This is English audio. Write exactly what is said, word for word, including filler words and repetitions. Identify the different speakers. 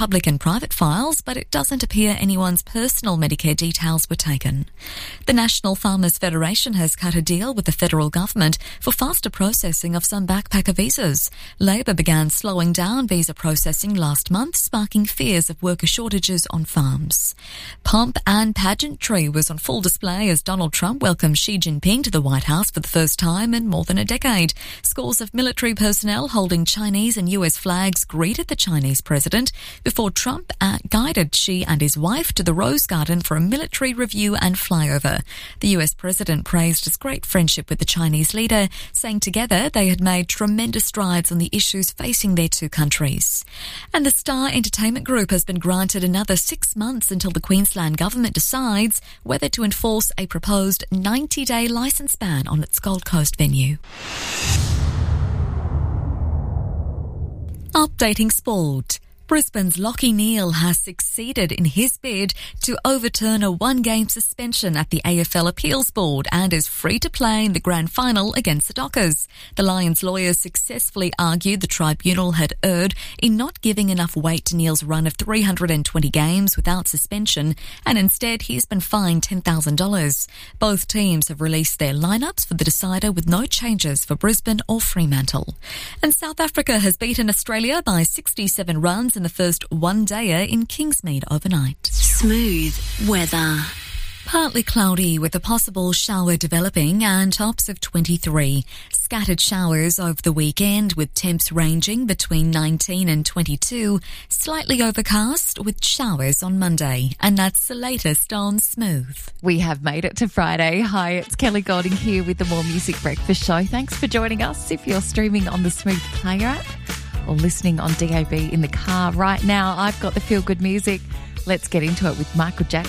Speaker 1: public and private files, but it doesn't appear anyone's personal Medicare details were taken. The National Farmers Federation has cut a deal with the federal government for faster processing of some backpacker visas. Labor began slowing down visa processing last month, sparking fears of worker shortages on farms. Pomp and pageantry was on full display as Donald Trump welcomed Xi Jinping to the White House for the first time in more than a decade. Scores of military personnel holding Chinese and U S flags greeted the Chinese president before Trump uh, guided Xi and his wife to the Rose Garden for a military review and flyover. The U S president praised his great friendship with the Chinese leader, saying together they had made tremendous strides on the issues facing their two countries. And the Star Entertainment Group has been granted another six months until the Queensland government decides whether to enforce a proposed ninety-day licence ban on its Gold Coast venue. Updating sport. Brisbane's Lachie Neale has succeeded in his bid to overturn a one-game suspension at the A F L Appeals Board and is free to play in the grand final against the Dockers. The Lions lawyers successfully argued the tribunal had erred in not giving enough weight to Neale's run of three hundred twenty games without suspension, and instead he's been fined ten thousand dollars. Both teams have released their lineups for the decider with no changes for Brisbane or Fremantle. And South Africa has beaten Australia by sixty-seven runs in the first one-dayer in Kingsmead overnight.
Speaker 2: Smooth weather.
Speaker 1: Partly cloudy with a possible shower developing and tops of twenty-three. Scattered showers over the weekend with temps ranging between nineteen and twenty-two. Slightly overcast with showers on Monday. And that's the latest on Smooth.
Speaker 3: We have made it to Friday. Hi, it's Kelly Golding here with the More Music Breakfast Show. Thanks for joining us. If you're streaming on the Smooth Player app or listening on D A B in the car right now, I've got the feel-good music. Let's get into it with Michael Jackson.